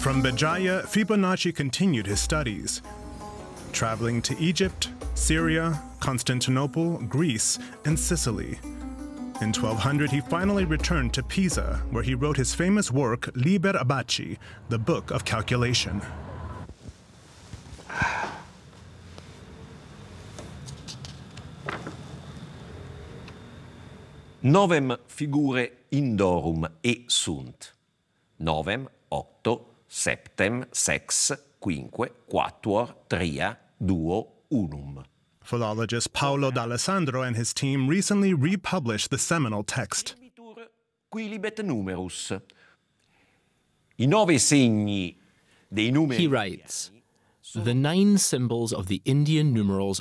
From Beggia, Fibonacci continued his studies, traveling to Egypt, Syria, Constantinople, Greece, and Sicily. In 1200, he finally returned to Pisa, where he wrote his famous work Liber Abaci, the Book of Calculation. Novem figure indorum e sunt. Novem, 8, septem, sex, quinque, quatuor, tria, duo, unum. Philologist Paolo D'Alessandro and his team recently republished the seminal text. Qui libet numerus. I 9 segni dei numeri. He writes, "The 9 symbols of the Indian numerals